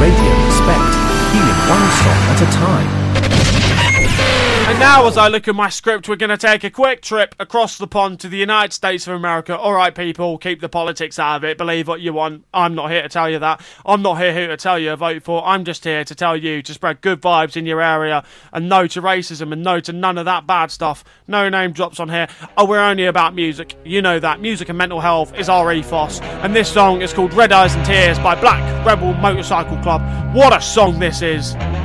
Radio Respect, healing one song at a time. And now, as I look at my script, we're going to take a quick trip across the pond to the United States of America. All right, people, keep the politics out of it. Believe what you want. I'm not here to tell you that. I'm not here who to tell you to vote for. I'm just here to tell you to spread good vibes in your area and no to racism and no to none of that bad stuff. No name drops on here. Oh, we're only about music. You know that. Music and mental health is our ethos. And this song is called Red Eyes and Tears by Black Rebel Motorcycle Club. What a song this is.